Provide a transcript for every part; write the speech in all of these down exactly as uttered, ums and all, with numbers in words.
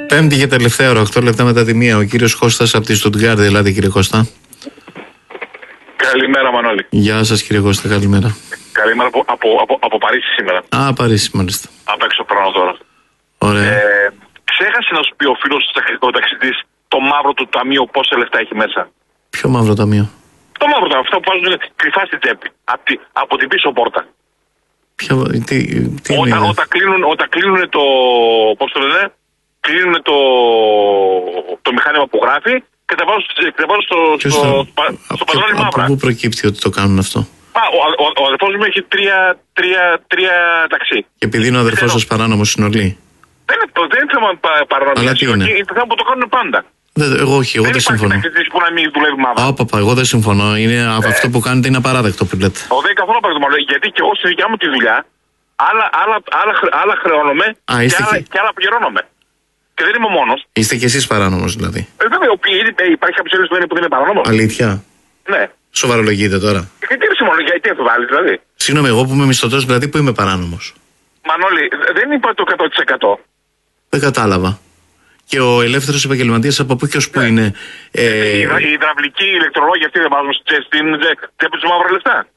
Πέμπτη και τελευταία ώρα, οκτώ λεπτά μετά τη μία. Ο κύριος Κώστας από τη Στουτγκάρδη. Ελάτε, κύριε Κώστα. Καλημέρα, Μανώλη. Γεια σας, κύριε Κώστα, καλημέρα. Καλημέρα από, από, από, από Παρίσι σήμερα. Α, Παρίσι, μάλιστα. Απ' έξω πράγμα τώρα. Ωραία. Ε, ξέχασε να σου πει ο φίλος ο ταξιτής το μαύρο του ταμείο πόσα λεφτά έχει μέσα. Ποιο μαύρο ταμείο? Το μαύρο ταμείο, αυτό που βάζουν κρυφά στην τσέπη. Από, τη, από την πίσω πόρτα. Ποιο, τι, τι όταν, όταν, κλείνουν, όταν κλείνουν το. Πώς το λένε, κλείνουν το, το μηχάνημα που γράφει και τα βάζουν, τα βάζουν στο, στο, στο, στο πατρόνι μαύρα. Από πού προκύπτει ότι το κάνουν αυτό? Α, ο, ο, ο αδερφός μου έχει τρία, τρία, τρία ταξί. Και επειδή είναι ο αδερφός σας παράνομος είναι όλοι. Δεν είναι, δεν είναι θέμα παρανομίας. Αλλά τι είναι? Είναι θέμα που το κάνουν πάντα. Δεν, εγώ όχι, εγώ δεν, δεν συμφωνώ. Δεν υπάρχει που να μην δουλεύει μαύρα. Α, παπα, εγώ δεν συμφωνώ. Είναι, ε, αυτό που κάνετε είναι απαράδεκτο που λέτε. Εγώ δεν είναι καθόλου απαράδεκτο. Γιατί και εγώ στη δικιά μου τη δουλειά άλλα, άλλα, άλλα, άλλα χρεώνομαι Α, και, άλλα, και... και άλλα πληρώνομαι. Και δεν είμαι ο μόνος. Είστε κι εσείς παράνομος δηλαδή? Ε, βέβαια, υπάρχει κάποιος άλλος που δεν είναι παράνομος. Αλήθεια? Ναι. Σοβαρολογείτε τώρα? Και τι είναι γιατί αυτό βάλει δηλαδή? Συγγνώμη, εγώ που είμαι μισθωτός δηλαδή που είμαι παράνομος? Μανώλη, δεν είπα το εκατό τοις εκατό. Δεν κατάλαβα. Και ο ελεύθερος επαγγελματίας από πού και ως πού ναι. είναι? Ε... Οι, οι υδραυλικοί ηλεκτρολόγοι αυτοί δεν βάζουν στην τσέπη του μαύρα λεφτά.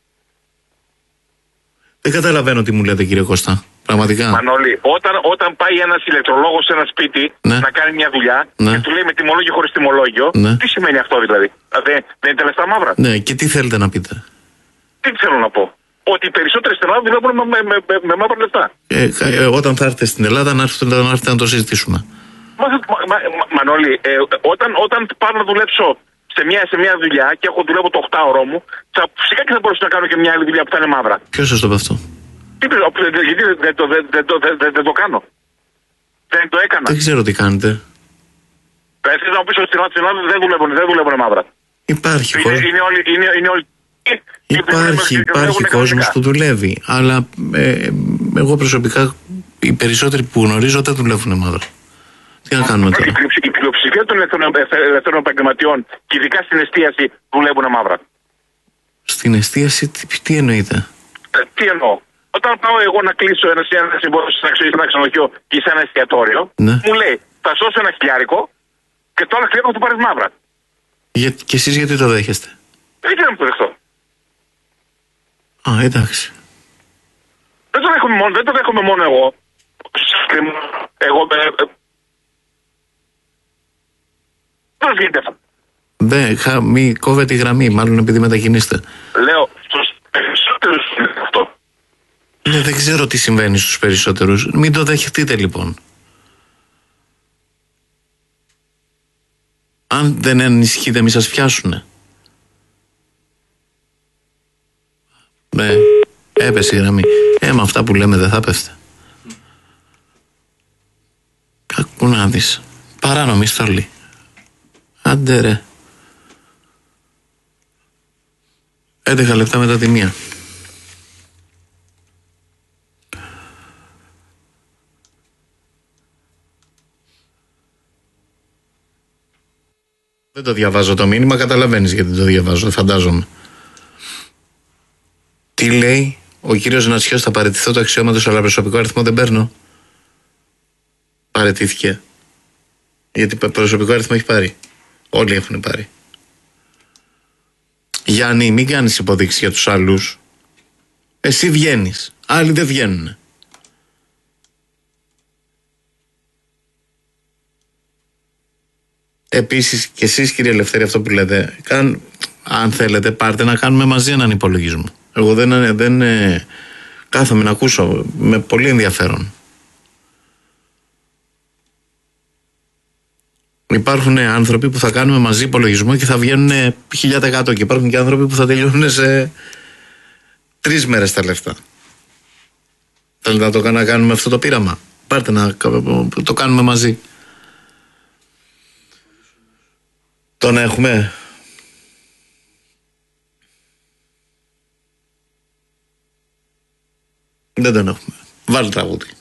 Δεν καταλαβαίνω τι μου λέτε, κύριε Κώστα. Πραγματικά. Μανώλη, όταν, όταν πάει ένας ηλεκτρολόγος σε ένα σπίτι ναι. να κάνει μια δουλειά ναι. και του λέει με τιμολόγιο χωρίς τιμολόγιο, ναι. τι σημαίνει αυτό δηλαδή? Δεν, δεν είναι τα λεφτά μαύρα? Ναι, και τι θέλετε να πείτε? Τι θέλω να πω? Ότι οι περισσότεροι στην Ελλάδα δουλεύουν με, με, με, με μαύρα λεφτά. Ε, ε, όταν θα έρθετε στην Ελλάδα, να έρθετε να, έρθετε να το συζητήσουμε. Μα, μα, μα, μα, Μανώλη, ε, όταν, όταν πάω να δουλέψω σε μια, σε μια δουλειά και έχω δουλεύω το οκτάωρό μου, θα, φυσικά και θα μπορούσα να κάνω και μια άλλη δουλειά που θα είναι μαύρα. Ποιος σας το είπε αυτό? Τι, γιατί δεν το, δεν, δεν, δεν, δεν, δεν το κάνω? Δεν το έκανα. Δεν ξέρω τι κάνετε. Θες να μου πεις ότι στην Ελλάδα δεν δουλεύουν, δεν δουλεύουν μαύρα? Υπάρχει είναι, είναι, είναι, όλοι, είναι, είναι όλοι... Υπάρχει, υπάρχει κόσμος που δουλεύει. Αλλά ε, εγώ προσωπικά οι περισσότεροι που γνωρίζω δεν δουλεύουν μαύρα. Τι να κάνουμε τώρα? Η πλειοψηφία των ελευθερών επαγγελματιών και ειδικά στην εστίαση δουλεύουν μαύρα. Στην εστίαση τι, τι εννοείτε? Ε, τι εννοώ? Όταν πάω εγώ να κλείσω ένα συμβόλαιο σε ένα ξενοδοχείο ή σε ένα εστιατόριο, ναι. μου λέει θα σώσω ένα χιλιάρικο και το άλλο χιλιάρικο θα το πάρεις μαύρα. Για, και εσείς γιατί το δέχεστε? Δεν θέλω να το δεχτώ. Α, εντάξει. Δεν το δέχομαι μόνο, δεν το δέχομαι μόνο εγώ. Εγώ... Πώς γίνεται αυτό? Δεν, χα, μη κόβετε η γραμμή, μάλλον επειδή μετακινείστε. Λέω, στους περισσότερους είναι αυτό. Ναι, δεν ξέρω τι συμβαίνει στους περισσότερους. Μην το δεχτείτε λοιπόν. Αν δεν ανησυχείτε μη σας πιάσουνε. Ναι, έπεσε η γραμμή. Ε, με αυτά που λέμε δεν θα πέφτε. Κακού να δεις. Παράνομη στόλη. Άντε ρε. έντεκα λεπτά μετά τη μία. Δεν το διαβάζω το μήνυμα, καταλαβαίνεις γιατί το διαβάζω, φαντάζομαι. Τι λέει ο κύριος Νατσιός? Θα παραιτηθώ το αξιώματος, αλλά προσωπικό αριθμό δεν παίρνω. Παραιτήθηκε. Γιατί προσωπικό αριθμό έχει πάρει. Όλοι έχουν πάρει. Γιάννη, μην κάνεις υποδείξεις για τους άλλους. Εσύ βγαίνεις, άλλοι δεν βγαίνουν. Επίσης και εσείς, κύριε Ελευθέρη, αυτό που λέτε, καν, αν θέλετε πάρτε να κάνουμε μαζί έναν υπολογισμό. Εγώ δεν, δεν ε, κάθομαι να ακούσω με πολύ ενδιαφέρον. Υπάρχουν άνθρωποι που θα κάνουμε μαζί υπολογισμό και θα βγαίνουν χίλια τοις εκατό και υπάρχουν και άνθρωποι που θα τελειώνουν σε τρεις μέρες τα λεφτά. Θέλετε να το να κάνουμε αυτό το πείραμα? Πάρτε να το κάνουμε μαζί. Τον έχουμε? Δεν τον έχουμε. Βάλτε τραγούδι.